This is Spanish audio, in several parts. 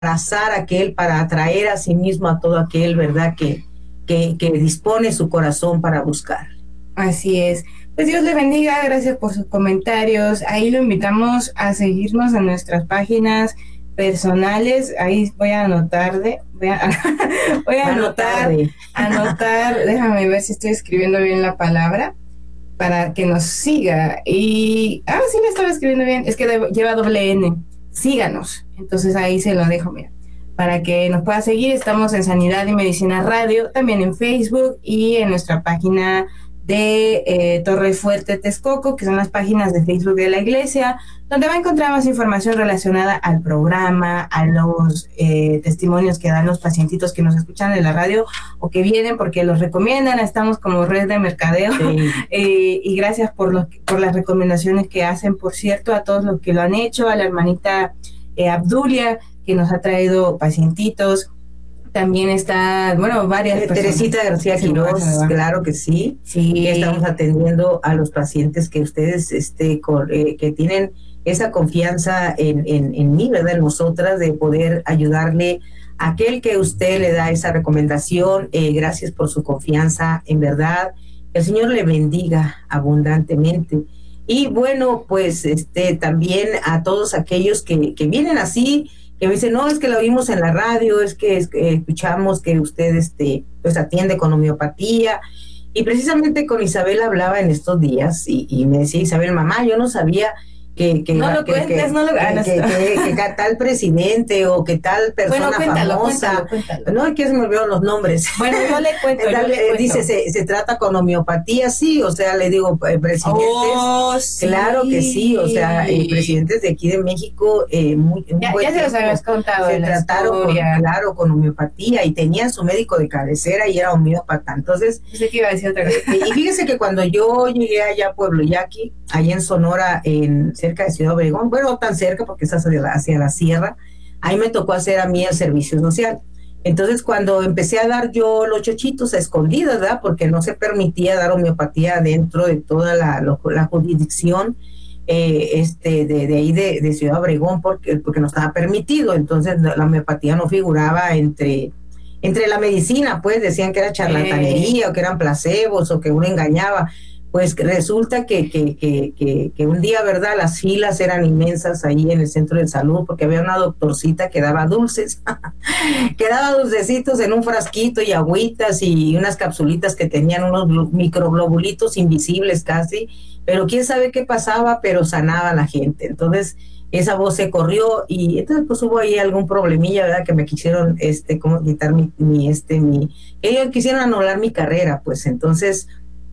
abrazar a aquel, para atraer a sí mismo a todo aquel, ¿verdad? Que dispone su corazón para buscar. Así es. Pues Dios le bendiga, gracias por sus comentarios. Ahí lo invitamos a seguirnos en nuestras páginas personales. Ahí voy a anotar, voy a anotar, déjame ver si estoy escribiendo bien la palabra, para que nos siga. Y, sí, le estaba escribiendo bien, es que lleva doble N. Síganos. Entonces ahí se lo dejo, mira, para que nos pueda seguir. Estamos en Sanidad y Medicina Radio, también en Facebook y en nuestra página de Torre Fuerte Texcoco, que son las páginas de Facebook de la iglesia, donde va a encontrar más información relacionada al programa, a los testimonios que dan los pacientitos que nos escuchan en la radio o que vienen porque los recomiendan. Estamos como red de mercadeo. Sí. Y gracias por las recomendaciones que hacen, por cierto, a todos los que lo han hecho, a la hermanita Abdulia, que nos ha traído pacientitos. También está, bueno, varias personas. Teresita García Quiroz, claro que sí. Sí. Que estamos atendiendo a los pacientes que ustedes que tienen esa confianza en mí, ¿verdad? En nosotras, de poder ayudarle a aquel que usted le da esa recomendación. Gracias por su confianza, en verdad. El Señor le bendiga abundantemente. Y bueno, pues también a todos aquellos que vienen así, que me dicen, no, es que la oímos en la radio, es que escuchamos que usted pues atiende con homeopatía. Y precisamente con Isabel hablaba en estos días y me decía Isabel, mamá, yo no sabía que tal presidente o que tal persona famosa, cuéntalo. No, es que se me olvidaron los nombres. Bueno, yo le cuento. Dice, se trata con homeopatía, sí, o sea, le digo, presidentes, sí. Claro que sí, o sea, presidentes de aquí de México, ya se los habías contado. Se trataron con homeopatía y tenían su médico de cabecera y era homeópata. Entonces, sé que iba a decir otra cosa. Y fíjese que cuando yo llegué allá a Pueblo Yaqui, allá en Sonora, cerca de Ciudad Obregón, bueno, no tan cerca porque está hacia la sierra, ahí me tocó hacer a mí el servicio social. Entonces, cuando empecé a dar yo los chochitos a escondidas, ¿verdad? Porque no se permitía dar homeopatía dentro de toda la jurisdicción de ahí de Ciudad Obregón, porque no estaba permitido. Entonces, la homeopatía no figuraba entre la medicina, pues decían que era charlatanería o que eran placebos o que uno engañaba. Pues resulta que un día, ¿verdad? Las filas eran inmensas ahí en el centro de salud porque había una doctorcita que daba dulces, que daba dulcecitos en un frasquito y agüitas y unas capsulitas que tenían unos microglobulitos invisibles casi, pero quién sabe qué pasaba, pero sanaba a la gente. Entonces, esa voz se corrió y entonces pues hubo ahí algún problemilla, ¿verdad? Que me quisieron como quitar ellos quisieron anular mi carrera, pues entonces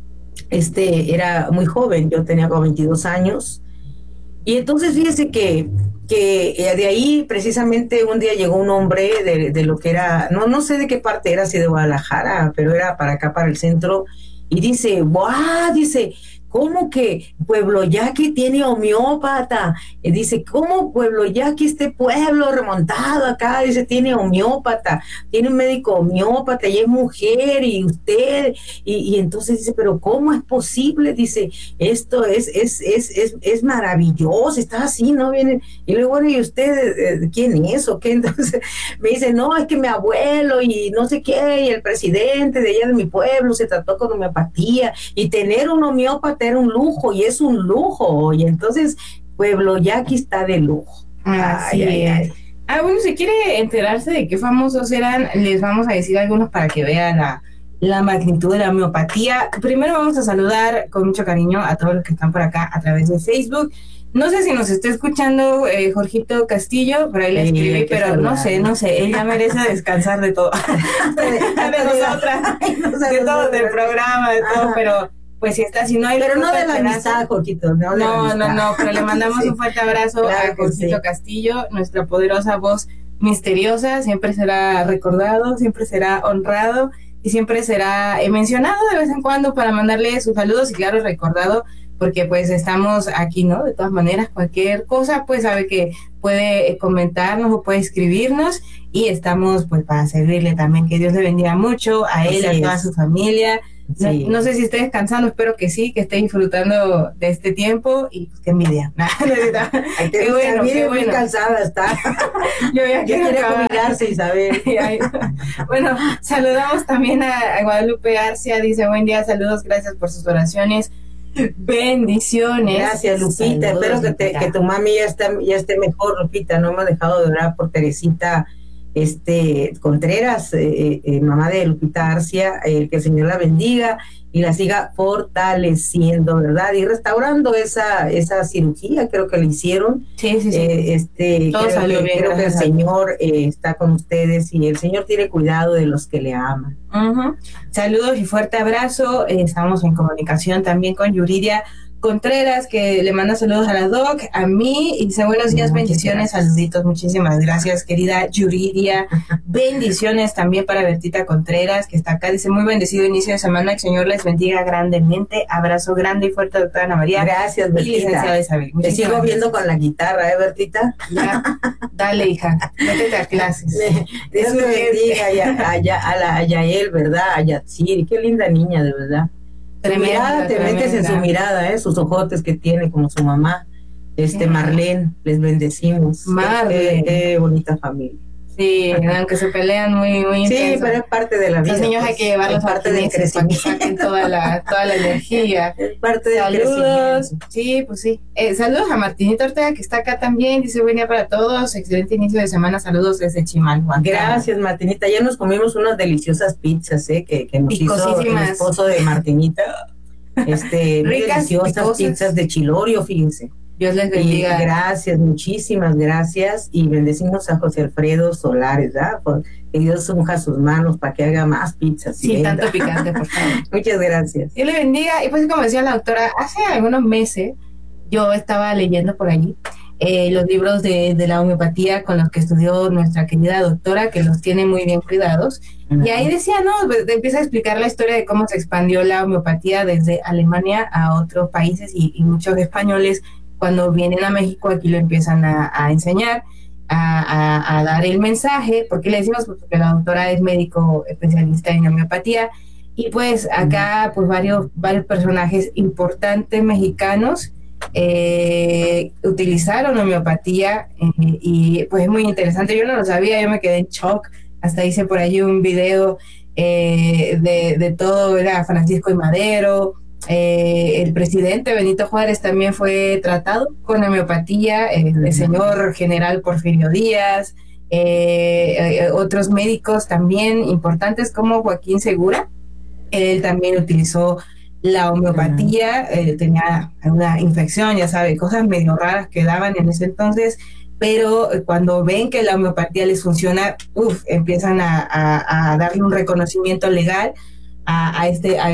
era muy joven, yo tenía como 22 años, y entonces fíjese que de ahí precisamente un día llegó un hombre de lo que era, no sé de qué parte era, si de Guadalajara, pero era para acá, para el centro, y dice, ¡guau! Dice, ¿cómo que Pueblo Yaqui tiene homeópata? Dice, ¿cómo Pueblo Yaqui, este pueblo remontado acá, dice, tiene homeópata, tiene un médico homeópata y es mujer y usted, y entonces dice, pero ¿cómo es posible? Dice, esto es maravilloso, está así, ¿no? Viene, y luego, bueno, ¿y usted quién es o qué? Entonces me dice, no, es que mi abuelo y no sé qué, y el presidente de allá de mi pueblo se trató con homeopatía, y tener un homeópata era un lujo, y es un lujo, y entonces Pueblo Yaqui está de lujo. Ay. Bueno, si quiere enterarse de qué famosos eran, les vamos a decir algunos para que vean la magnitud de la homeopatía. Primero vamos a saludar con mucho cariño a todos los que están por acá a través de Facebook. No sé si nos está escuchando Jorgito Castillo, por ahí le escribí, pero no sé, él ya merece descansar de todo, de nosotras, de todo, del programa, de todo, pero pues si está, si no hay... Pero no de la amistad, Jorgito, no, pero le mandamos un fuerte abrazo a Jorgito Castillo, nuestra poderosa voz misteriosa, siempre será recordado, siempre será honrado y siempre será mencionado de vez en cuando para mandarle sus saludos y claro, recordado, porque pues estamos aquí, ¿no? De todas maneras, cualquier cosa, pues sabe que puede comentarnos o puede escribirnos y estamos pues para servirle también. Que Dios le bendiga mucho a él, a toda su familia, Sí. No sé si esté descansando, espero que sí, que esté disfrutando de este tiempo y pues qué envidia. Ay, Qué bueno, bien, qué muy bueno. cansada está. Yo ya Ya quiero quiere acabar. jubilarse, Isabel. Bueno, saludamos también a Guadalupe Arcia, dice buen día, saludos, gracias por sus oraciones. Bendiciones. Gracias, Lupita. Saludos, Espero que tu mami ya esté mejor, Lupita. No hemos dejado de orar por Teresita Contreras, mamá de Lupita Arcia, que el Señor la bendiga y la siga fortaleciendo, ¿verdad? Y restaurando esa cirugía, creo que le hicieron. Sí. Todo salió bien. Creo que el Señor está con ustedes y el Señor tiene cuidado de los que le aman. Saludos y fuerte abrazo. Estamos en comunicación también con Yuridia Contreras, que le manda saludos a la doc, a mí, y dice buenos días, bendiciones, saluditos, muchísimas gracias, querida Yuridia. Bendiciones también para Bertita Contreras, que está acá, dice muy bendecido inicio de semana, el Señor les bendiga grandemente, abrazo grande y fuerte, doctora Ana María. Gracias, Bertita. Te sigo viendo con la guitarra, Bertita. Ya, dale, hija, métete a clases. Dios te bendiga a Yael, ¿verdad? A Yatsiri, qué linda niña, de verdad. Tremenda, te metes en su mirada, sus ojotes que tiene como su mamá. Marlene, les bendecimos. Qué bonita familia. Sí, aunque se pelean muy intenso. Sí, pero es parte de la vida. Los niños hay que llevarlos parte del crecimiento. Para que saquen toda la energía. Es parte del saludos. Sí, pues sí. Saludos a Martinita Ortega, que está acá también. Dice, buen día para todos. Excelente inicio de semana. Saludos desde Chimalhuacán. Gracias, Martinita. Ya nos comimos unas deliciosas pizzas, que nos hizo el esposo de Martinita. Ricas, deliciosas pizzas de chilorio, fíjense. Dios les bendiga. Y gracias, muchísimas gracias. Y bendecimos a José Alfredo Solares, ¿verdad? Que Dios unja sus manos para que haga más pizzas. Sí, tanto picante, por favor. Muchas gracias. Dios le bendiga. Y pues como decía la doctora, hace algunos meses yo estaba leyendo por allí los libros de la homeopatía con los que estudió nuestra querida doctora, que los tiene muy bien cuidados. Y ahí decía, empieza a explicar la historia de cómo se expandió la homeopatía desde Alemania a otros países y muchos españoles cuando vienen a México aquí lo empiezan a enseñar, a dar el mensaje. ¿Por qué le decimos? Porque la doctora es médico especialista en homeopatía y pues acá pues varios personajes importantes mexicanos utilizaron homeopatía y pues es muy interesante. Yo no lo sabía, yo me quedé en shock. Hasta hice por allí un video de todo, era Francisco y Madero. El presidente Benito Juárez también fue tratado con homeopatía, el señor general Porfirio Díaz, otros médicos también importantes como Joaquín Segura, él también utilizó la homeopatía, tenía una infección, ya sabe, cosas medio raras que daban en ese entonces, pero cuando ven que la homeopatía les funciona, empiezan a darle un reconocimiento legal a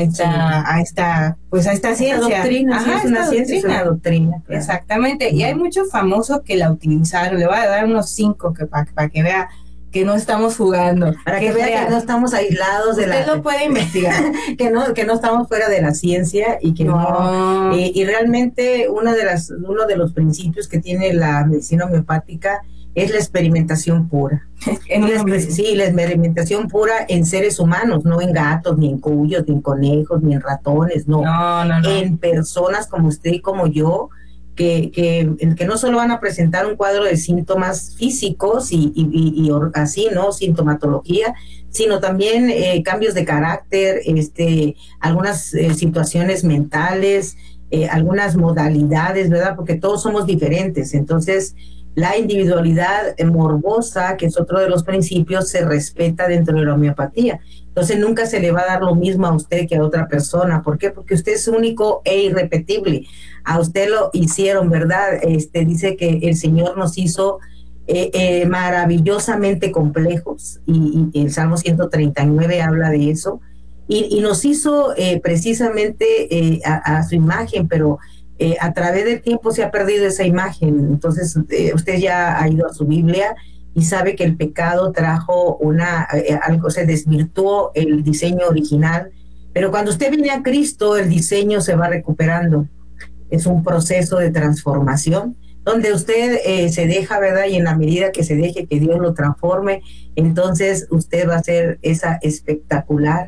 esta ciencia. Doctrina, ajá, es una ciencia, es una doctrina. Claro. Exactamente, y hay muchos famosos que la utilizaron. Le voy a dar unos 5 para que vea que no estamos jugando. Para que vea que no estamos aislados de la... Usted lo puede investigar. que no estamos fuera de la ciencia y que no... y realmente uno de los principios que tiene la medicina homeopática es la experimentación pura. Sí, la experimentación pura en seres humanos, no en gatos, ni en cuyos, ni en conejos, ni en ratones, no. En personas como usted y como yo, que no solo van a presentar un cuadro de síntomas físicos y así, ¿no? Sintomatología, sino también cambios de carácter, algunas situaciones mentales, algunas modalidades, ¿verdad? Porque todos somos diferentes, entonces la individualidad morbosa, que es otro de los principios, se respeta dentro de la homeopatía. Entonces nunca se le va a dar lo mismo a usted que a otra persona. ¿Por qué? Porque usted es único e irrepetible. A usted lo hicieron, ¿verdad? Dice que el Señor nos hizo maravillosamente complejos y el Salmo 139 habla de eso. Y nos hizo precisamente a su imagen, pero a través del tiempo se ha perdido esa imagen. Entonces usted ya ha ido a su Biblia y sabe que el pecado trajo algo, se desvirtuó el diseño original, pero cuando usted viene a Cristo el diseño se va recuperando. Es un proceso de transformación donde usted se deja, ¿verdad? Y en la medida que se deje que Dios lo transforme, entonces usted va a ser esa espectacular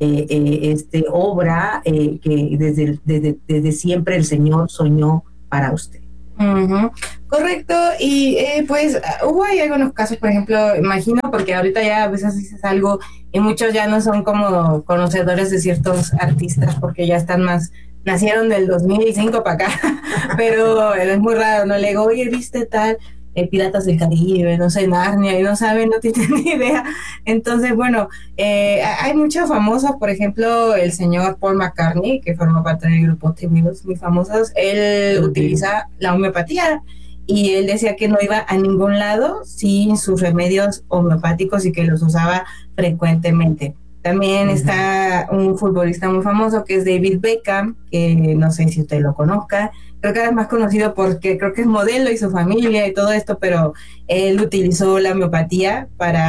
obra que desde siempre el Señor soñó para usted. Ujú. Correcto, y pues hubo ahí algunos casos, por ejemplo, imagino, porque ahorita ya a veces dices algo y muchos ya no son como conocedores de ciertos artistas porque ya están más, nacieron del 2005 para acá, pero es muy raro, ¿no? Le digo, oye, ¿viste tal? Piratas del Caribe, no sé, Narnia, y no saben, no tienen ni idea. Entonces, bueno, hay muchos famosos, por ejemplo, el señor Paul McCartney, que formó parte del grupo The Beatles, muy famosos, él utiliza la homeopatía y él decía que no iba a ningún lado sin sus remedios homeopáticos y que los usaba frecuentemente. También está un futbolista muy famoso que es David Beckham, que no sé si usted lo conozca, creo que era más conocido porque creo que es modelo y su familia y todo esto, pero él utilizó la homeopatía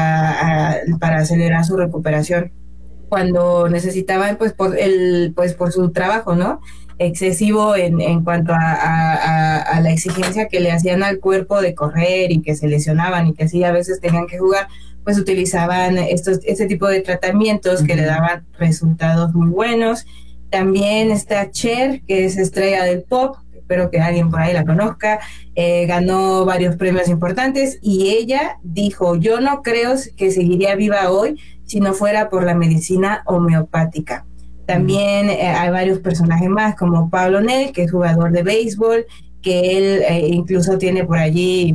para acelerar su recuperación cuando necesitaban, pues por su trabajo, ¿no? Excesivo en cuanto a la exigencia que le hacían al cuerpo de correr y que se lesionaban y que así a veces tenían que jugar, pues utilizaban este tipo de tratamientos que le daban resultados muy buenos. También está Cher, que es estrella del pop, espero que alguien por ahí la conozca, ganó varios premios importantes y ella dijo, yo no creo que seguiría viva hoy si no fuera por la medicina homeopática. También hay varios personajes más, como Pablo Nel, que es jugador de béisbol, que él incluso tiene por allí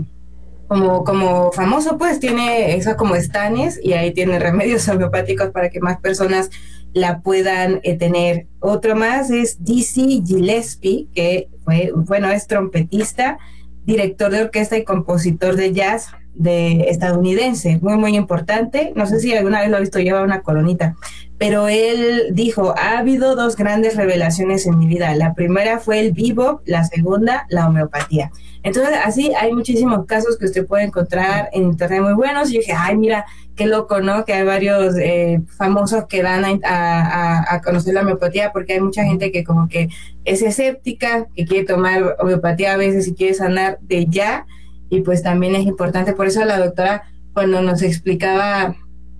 como famoso, pues tiene eso como estanes y ahí tiene remedios homeopáticos para que más personas la puedan tener. Otro más es Dizzy Gillespie, que es trompetista, director de orquesta y compositor de jazz estadounidense, muy muy importante. No sé si alguna vez lo ha visto, lleva una coronita, pero él dijo, ha habido dos grandes revelaciones en mi vida. La primera fue el bebop, la segunda la homeopatía. Entonces así hay muchísimos casos que usted puede encontrar en internet muy buenos. Y yo dije, ay, mira, qué loco, ¿no? Que hay varios famosos que dan a conocer la homeopatía, porque hay mucha gente que como que es escéptica, que quiere tomar homeopatía a veces y quiere sanar de ya, y pues también es importante. Por eso la doctora, cuando nos explicaba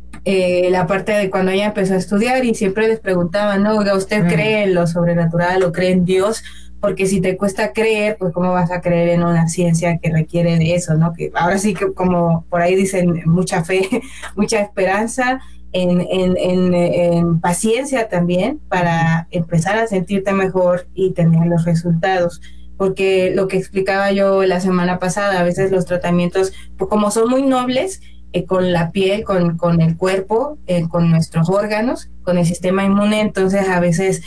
la parte de cuando ella empezó a estudiar, y siempre les preguntaba, ¿no? ¿Usted cree en lo sobrenatural o cree en Dios? Porque si te cuesta creer, pues cómo vas a creer en una ciencia que requiere de eso, ¿no? Que ahora sí que, como por ahí dicen, mucha fe, mucha esperanza, en paciencia también para empezar a sentirte mejor y tener los resultados. Porque lo que explicaba yo la semana pasada, a veces los tratamientos, pues como son muy nobles, con la piel, con el cuerpo, con nuestros órganos, con el sistema inmune, entonces a veces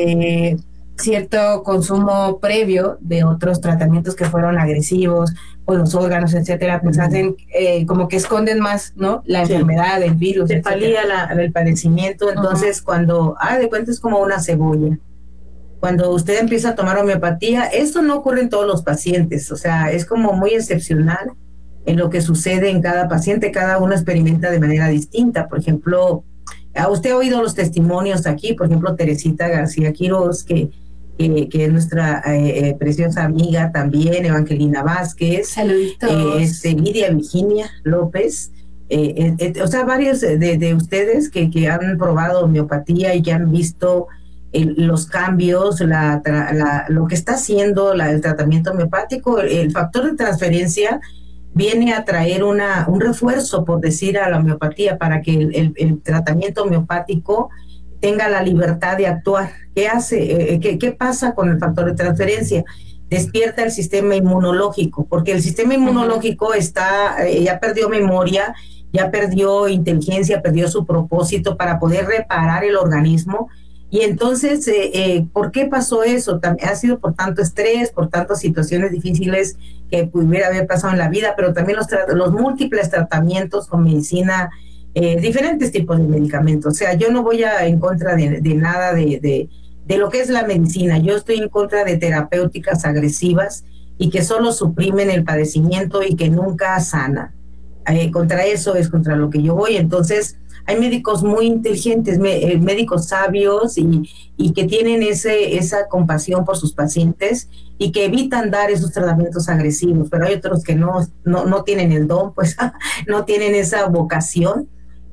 cierto consumo previo de otros tratamientos que fueron agresivos o los órganos, etcétera, pues hacen como que esconden más, ¿no? La enfermedad, el virus, se palía el padecimiento. Entonces cuando de cuenta es como una cebolla. Cuando usted empieza a tomar homeopatía, esto no ocurre en todos los pacientes, o sea, es como muy excepcional en lo que sucede en cada paciente. Cada uno experimenta de manera distinta. Por ejemplo, usted ha oído los testimonios aquí, por ejemplo, Teresita García Quiroz, que es nuestra preciosa amiga también, Evangelina Vázquez, saluditos, Lidia Virginia López, o sea, varios de ustedes que han probado homeopatía y que han visto los cambios, lo que está haciendo el tratamiento homeopático. El factor de transferencia viene a traer un refuerzo, por decir, a la homeopatía, para que el tratamiento homeopático tenga la libertad de actuar. ¿Qué hace? ¿Qué pasa con el factor de transferencia? Despierta el sistema inmunológico, porque el sistema inmunológico ya perdió memoria, ya perdió inteligencia, perdió su propósito para poder reparar el organismo. Y entonces, ¿por qué pasó eso? Ha sido por tanto estrés, por tantas situaciones difíciles que pudiera haber pasado en la vida, pero también los múltiples tratamientos con medicina, diferentes tipos de medicamentos. O sea, yo no voy en contra de nada de lo que es la medicina. Yo estoy en contra de terapéuticas agresivas y que solo suprimen el padecimiento y que nunca sanan. Contra eso es contra lo que yo voy. Entonces, hay médicos muy inteligentes, médicos sabios y que tienen esa compasión por sus pacientes y que evitan dar esos tratamientos agresivos, pero hay otros que no tienen el don, pues no tienen esa vocación.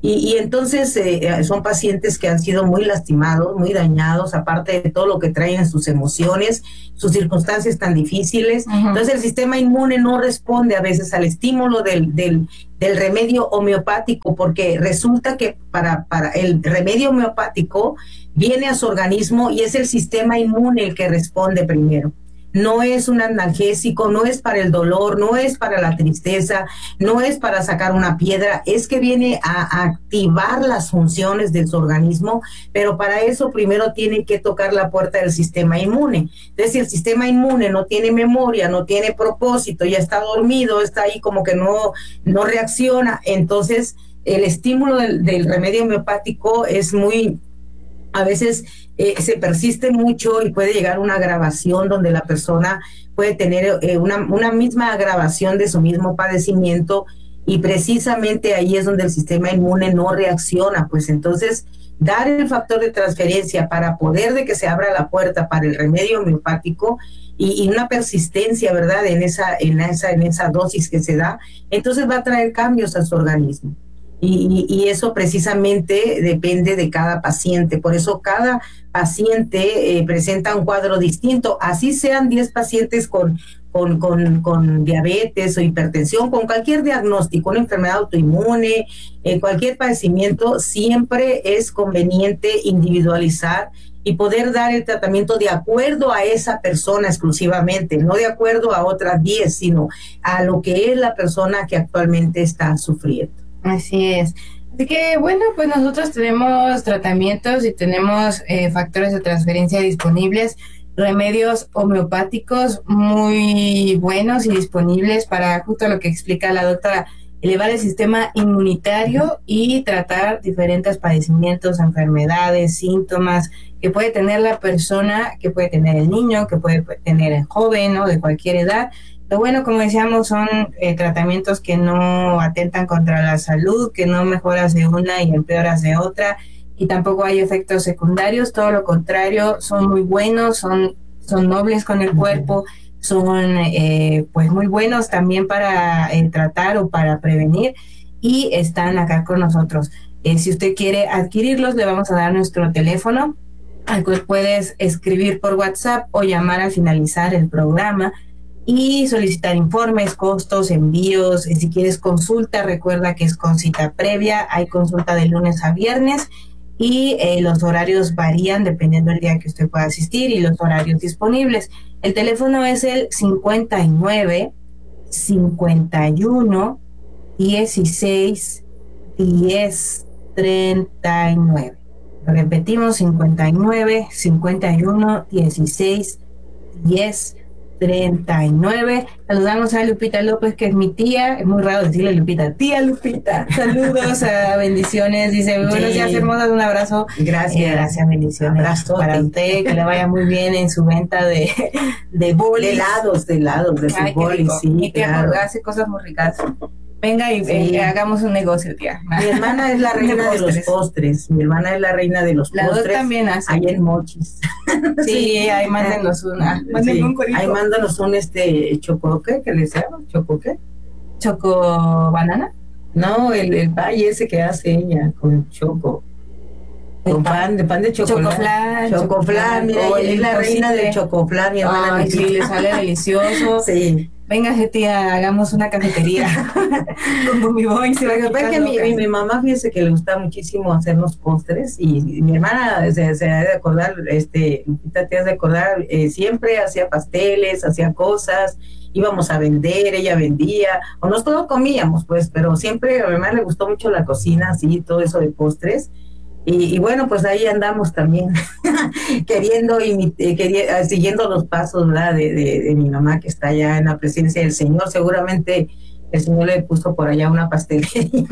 Y entonces son pacientes que han sido muy lastimados, muy dañados, aparte de todo lo que traen en sus emociones, sus circunstancias tan difíciles. Entonces el sistema inmune no responde a veces al estímulo del remedio homeopático, porque resulta que para el remedio homeopático viene a su organismo y es el sistema inmune el que responde primero. No es un analgésico, no es para el dolor, no es para la tristeza, no es para sacar una piedra, es que viene a activar las funciones de su organismo, pero para eso primero tiene que tocar la puerta del sistema inmune. Entonces, si el sistema inmune no tiene memoria, no tiene propósito, ya está dormido, está ahí como que no reacciona, entonces el estímulo del remedio homeopático es muy... A veces se persiste mucho y puede llegar a una agravación donde la persona puede tener una misma agravación de su mismo padecimiento, y precisamente ahí es donde el sistema inmune no reacciona. Pues entonces dar el factor de transferencia para poder de que se abra la puerta para el remedio homeopático y una persistencia, ¿verdad?, en esa dosis que se da, entonces va a traer cambios a su organismo. Y eso precisamente depende de cada paciente. Por eso cada paciente presenta un cuadro distinto. Así sean 10 pacientes con diabetes o hipertensión, con cualquier diagnóstico, una enfermedad autoinmune, cualquier padecimiento, siempre es conveniente individualizar y poder dar el tratamiento de acuerdo a esa persona exclusivamente, no de acuerdo a otras 10, sino a lo que es la persona que actualmente está sufriendo. Así es. Así que bueno, pues nosotros tenemos tratamientos y tenemos factores de transferencia disponibles, remedios homeopáticos muy buenos y disponibles para justo lo que explica la doctora, elevar el sistema inmunitario y tratar diferentes padecimientos, enfermedades, síntomas que puede tener la persona, que puede tener el niño, que puede tener el joven, ¿no?, de cualquier edad. Lo bueno, como decíamos, son tratamientos que no atentan contra la salud, que no mejoras de una y empeoras de otra, y tampoco hay efectos secundarios, todo lo contrario, son muy buenos, son nobles con el cuerpo, son pues muy buenos también para tratar o para prevenir, y están acá con nosotros. Si usted quiere adquirirlos, le vamos a dar nuestro teléfono, al cual puedes escribir por WhatsApp o llamar al finalizar el programa y solicitar informes, costos, envíos. Si quieres consulta, recuerda que es con cita previa. Hay consulta de lunes a viernes y los horarios varían dependiendo del día que usted pueda asistir y los horarios disponibles. El teléfono es el 59 51 16 10 39. Repetimos, 59 51 16 10 39. Saludamos a Lupita López, que es mi tía. Es muy raro decirle Lupita. Tía Lupita, saludos, bendiciones. Dice, buenos días, hermosas, un abrazo. Gracias. Gracias, bendiciones. Abrazo para usted, que le vaya muy bien en su venta de bolis. De helados, de su bolis, sí, y que claro. hace cosas muy ricas. Venga y hagamos un negocio, tía. Mi hermana es la reina de los postres. Mi hermana es la reina de los postres. La dos también hace. Ahí en Mochis. Sí, ahí mándenos una. Mándenos un corito. Ahí mándanos un chocoque, ¿qué le llama? ¿Chocoque? ¿Choco banana? No, el pay ese que hace ella con choco. Con pan de chocolate. Chocoflan, mira, es la reina del chocoflan, mi hermana. Ay, sí, le sale delicioso. Sí. Venga, tía, hagamos una cafetería. Con mi boy. Lo que pasa es que mi mamá, fíjese que le gusta muchísimo hacernos postres, y mi hermana se ha de acordar, Lupita, te has de acordar, siempre hacía pasteles, hacía cosas, íbamos a vender, ella vendía, o nosotros comíamos, pues, pero siempre a mi mamá le gustó mucho la cocina, así, todo eso de postres. Y bueno, pues ahí andamos también siguiendo los pasos, ¿verdad?, de mi mamá, que está allá en la presencia del Señor. Seguramente el Señor le puso por allá una pastelería.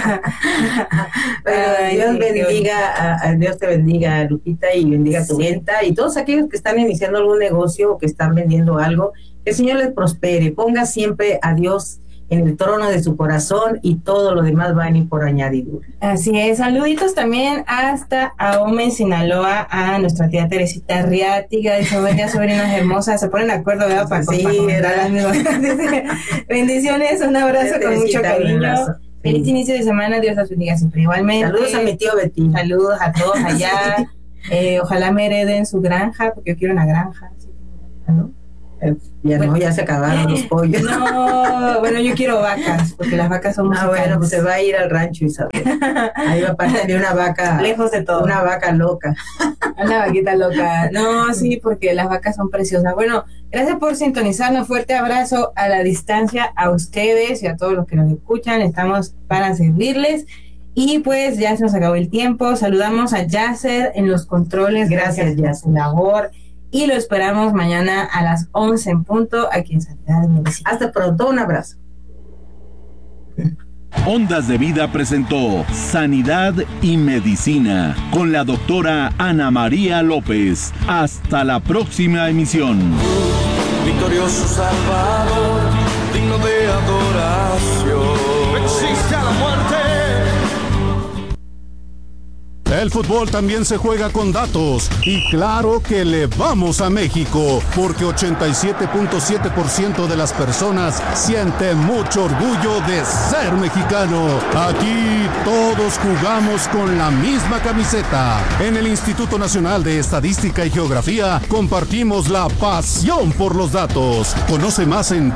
Pero Dios te bendiga, Lupita, y bendiga tu venta, y todos aquellos que están iniciando algún negocio o que están vendiendo algo, que el Señor les prospere. Ponga siempre a Dios en el trono de su corazón, y todo lo demás va a venir por añadidura. Así es. Saluditos también hasta Ahome, Sinaloa, a nuestra tía Teresita Riátiga. Dice, buenas sobrinas hermosas. Se ponen de acuerdo, ¿verdad? Para sí, las mismas. Bendiciones, un abrazo con mucho cariño. Feliz inicio de semana, Dios los bendiga siempre igualmente. Saludos a mi tío Betín. Saludos a todos allá. Ojalá me hereden su granja, porque yo quiero una granja. ¿No? Ya bueno, no, ya se acabaron los pollos. No, bueno, yo quiero vacas, porque las vacas son musicales. Bueno, pues se va a ir al rancho, Isabel. Ahí va a pasar una vaca. Lejos de todo. Una vaca loca. Una vaquita loca. No, sí, porque las vacas son preciosas. Bueno, gracias por sintonizarnos. Fuerte abrazo a la distancia a ustedes y a todos los que nos escuchan. Estamos para servirles. Y pues ya se nos acabó el tiempo. Saludamos a Yasser en los controles. Gracias, Yasser. Labor. Y lo esperamos mañana a las 11 en punto aquí en Sanidad y Medicina. Hasta pronto, un abrazo. Ondas de Vida presentó Sanidad y Medicina con la doctora Ana María López. Hasta la próxima emisión. Victorioso Salvador, digno de adoración. No existe a la muerte. El fútbol también se juega con datos y claro que le vamos a México porque 87.7% de las personas siente mucho orgullo de ser mexicano. Aquí todos jugamos con la misma camiseta. En el Instituto Nacional de Estadística y Geografía compartimos la pasión por los datos. Conoce más en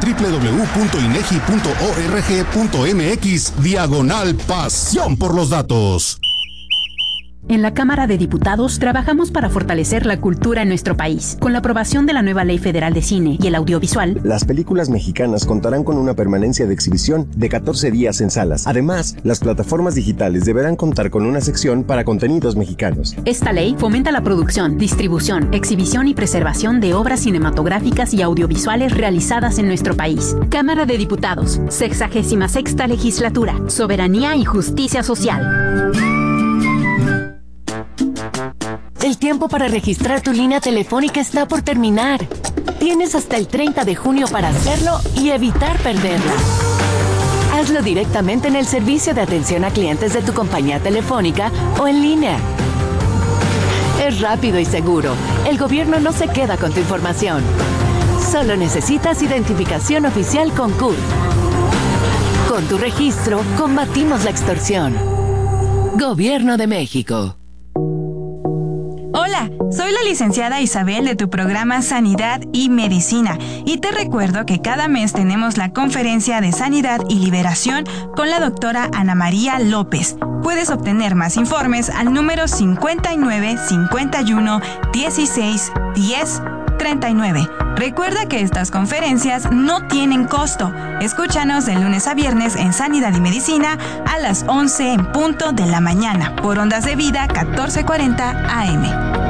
www.inegi.org.mx/pasión por los datos. En la Cámara de Diputados trabajamos para fortalecer la cultura en nuestro país. Con la aprobación de la nueva Ley Federal de Cine y el Audiovisual, las películas mexicanas contarán con una permanencia de exhibición de 14 días en salas. Además, las plataformas digitales deberán contar con una sección para contenidos mexicanos. Esta ley fomenta la producción, distribución, exhibición y preservación de obras cinematográficas y audiovisuales realizadas en nuestro país. Cámara de Diputados, 66ª Legislatura, Soberanía y Justicia Social. El tiempo para registrar tu línea telefónica está por terminar. Tienes hasta el 30 de junio para hacerlo y evitar perderla. Hazlo directamente en el servicio de atención a clientes de tu compañía telefónica o en línea. Es rápido y seguro. El gobierno no se queda con tu información. Solo necesitas identificación oficial con CURP. Con tu registro, combatimos la extorsión. Gobierno de México. Hola, soy la licenciada Isabel de tu programa Sanidad y Medicina y te recuerdo que cada mes tenemos la conferencia de Sanidad y Liberación con la doctora Ana María López. Puedes obtener más informes al número 59 51 16 10 39. Recuerda que estas conferencias no tienen costo. Escúchanos de lunes a viernes en Sanidad y Medicina a las 11 en punto de la mañana por Ondas de Vida 1440 AM.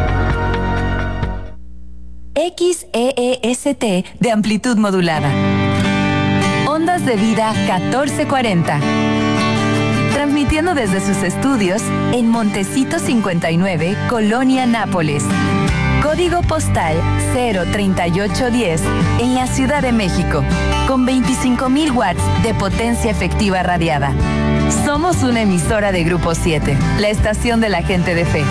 XEEST de amplitud modulada. Ondas de Vida 1440. Transmitiendo desde sus estudios en Montecito 59, Colonia Nápoles. Código postal 03810 en la Ciudad de México, con 25,000 watts de potencia efectiva radiada. Somos una emisora de Grupo 7, la estación de la gente de fe.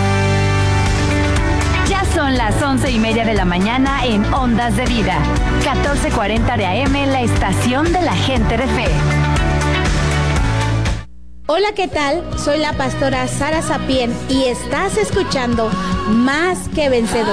Ya son las 11:30 de la mañana en Ondas de Vida, 1440 de AM, la estación de la gente de fe. Hola, ¿qué tal? Soy la pastora Sara Sapien y estás escuchando Más que Vencedor.